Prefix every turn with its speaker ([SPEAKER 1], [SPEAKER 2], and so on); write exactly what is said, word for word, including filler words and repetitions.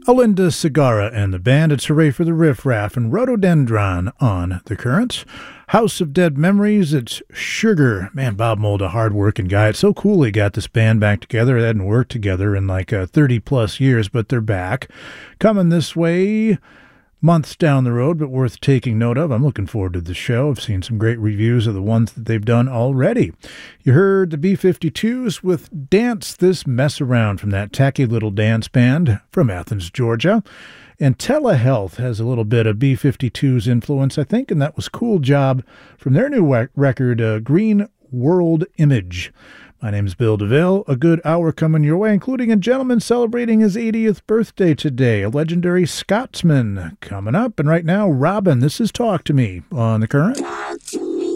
[SPEAKER 1] Alinda Segarra and the band. It's Hooray for the Riff Raff and Rhododendron on the Currents. House of Dead Memories, it's Sugar. Man, Bob Mould, a hard-working guy. It's so cool he got this band back together. They hadn't worked together in like uh, thirty-plus years, but they're back. Coming this way months down the road, but worth taking note of. I'm looking forward to the show. I've seen some great reviews of the ones that they've done already. You heard the B fifty-twos with Dance This Mess Around from that tacky little dance band from Athens, Georgia. And Telehealth has a little bit of B fifty-two's influence, I think, and that was Cool Job from their new rec- record, uh, Green World Image. My name is Bill DeVille. A good hour coming your way, including a gentleman celebrating his eightieth birthday today, a legendary Scotsman coming up. And right now, Robin, this is Talk to Me on The Current.